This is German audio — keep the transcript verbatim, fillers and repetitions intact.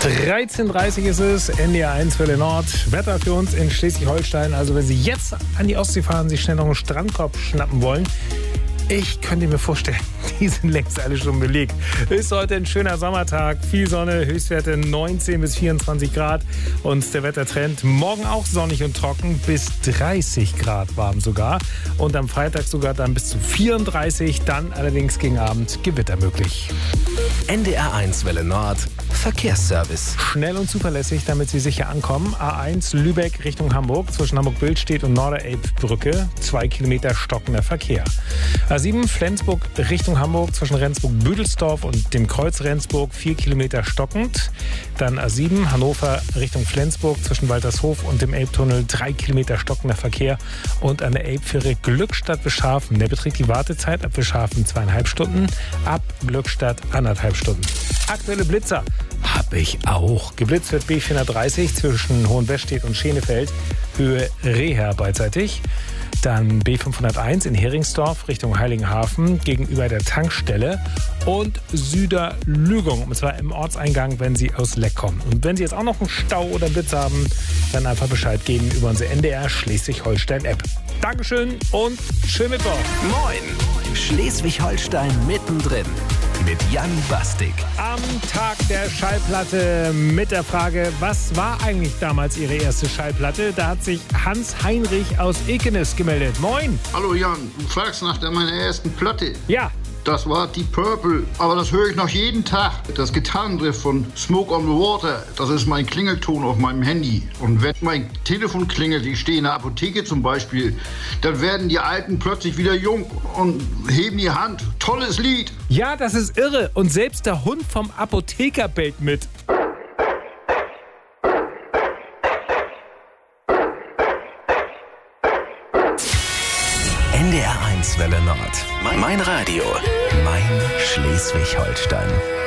dreizehn Uhr dreißig ist es, N D R eins Welle Nord. Wetter für uns in Schleswig-Holstein. Also wenn Sie jetzt an die Ostsee fahren, sich schnell noch einen Strandkorb schnappen wollen, ich könnte mir vorstellen, die sind längst alle schon belegt. Ist heute ein schöner Sommertag, viel Sonne, Höchstwerte neunzehn bis vierundzwanzig Grad und der Wettertrend morgen auch sonnig und trocken, bis dreißig Grad warm sogar und am Freitag sogar dann bis zu vierunddreißig, dann allerdings gegen Abend Gewitter möglich. N D R eins Welle Nord, Verkehrsservice. Schnell und zuverlässig, damit Sie sicher ankommen. A eins Lübeck Richtung Hamburg, zwischen Hamburg-Billstedt und Norderelbbrücke, zwei Kilometer stockender Verkehr. A sieben Flensburg Richtung Hamburg, zwischen Rendsburg-Büdelsdorf und dem Kreuz Rendsburg, vier Kilometer stockend. Dann A sieben Hannover Richtung Flensburg, zwischen Waltershof und dem Elbtunnel, drei Kilometer stockender Verkehr. Und an der Elbfähre Glückstadt-Wischhafen, der beträgt die Wartezeit ab Wischhafen zweieinhalb Stunden, ab Glückstadt anderthalb Stunden. Aktuelle Blitzer habe ich auch. Geblitzt wird B vierhundertdreißig zwischen Hohenwestedt und Schenefeld, Höhe Reher beidseitig. Dann B fünfhunderteins in Heringsdorf Richtung Heiligenhafen gegenüber der Tankstelle und Süderlügung, und zwar im Ortseingang, wenn Sie aus Leck kommen. Und wenn Sie jetzt auch noch einen Stau oder Blitz haben, dann einfach Bescheid geben über unsere N D R Schleswig-Holstein-App. Dankeschön und schönen Mittwoch. Moin, Schleswig-Holstein mittendrin mit Jan Bastik. Am Tag der Schallplatte mit der Frage, was war eigentlich damals Ihre erste Schallplatte? Da hat sich Hans Heinrich aus Ekenes gemeldet. Moin. Hallo Jan, du fragst nach der meiner ersten Platte. Ja. Das war Deep Purple, aber das höre ich noch jeden Tag. Das Gitarrenriff von Smoke on the Water, das ist mein Klingelton auf meinem Handy. Und wenn mein Telefon klingelt, ich stehe in der Apotheke zum Beispiel, dann werden die Alten plötzlich wieder jung und heben die Hand. Tolles Lied. Ja, das ist irre. Und selbst der Hund vom Apotheker bellt mit. N D R eins Welle Nord. Mein Radio. Mein Schleswig-Holstein.